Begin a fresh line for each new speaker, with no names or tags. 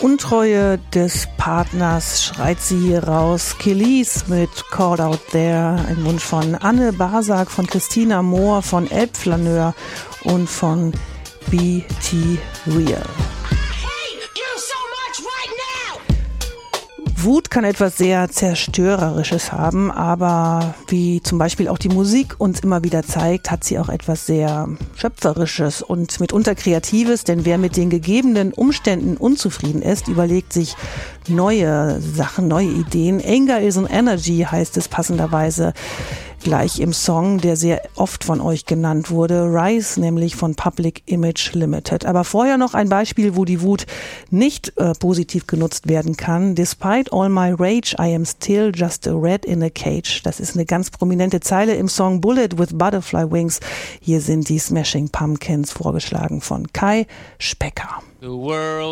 Untreue des Partners schreit sie hier raus. Kelis mit Call Out There, ein Wunsch von Anne Basak, von Christina Mohr, von Elbflaneur und von BT Real. Wut kann etwas sehr Zerstörerisches haben, aber wie zum Beispiel auch die Musik uns immer wieder zeigt, hat sie auch etwas sehr Schöpferisches und mitunter Kreatives, denn wer mit den gegebenen Umständen unzufrieden ist, überlegt sich neue Sachen, neue Ideen. Anger is an Energy heißt es passenderweise gleich im Song, der sehr oft von euch genannt wurde. Rise, nämlich von Public Image Limited. Aber vorher noch ein Beispiel, wo die Wut nicht positiv genutzt werden kann. Despite all my rage, I am still just a rat in a cage. Das ist eine ganz prominente Zeile im Song Bullet with Butterfly Wings. Hier sind die Smashing Pumpkins vorgeschlagen von Kai Specker.
The world